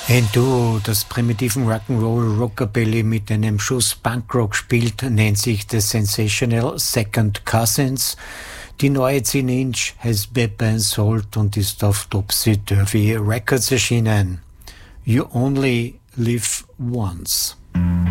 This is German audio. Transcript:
Ein Duo, das primitiven Rock'n'Roll Rockabilly mit einem Schuss Punkrock spielt, nennt sich The Sensational Second Cousins. Die neue 10-Inch heißt Pepper and Salt und ist auf Topsy-Turvy Records erschienen. You Only Live Once.